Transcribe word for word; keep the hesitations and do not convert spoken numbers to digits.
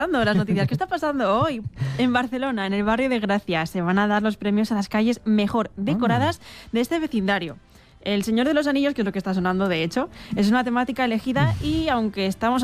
las noticias. ¿Qué está pasando hoy? En Barcelona, en el barrio de Gracia, se van a dar los premios a las calles mejor decoradas de este vecindario. El Señor de los Anillos, que es lo que está sonando de hecho, es una temática elegida y aunque estamos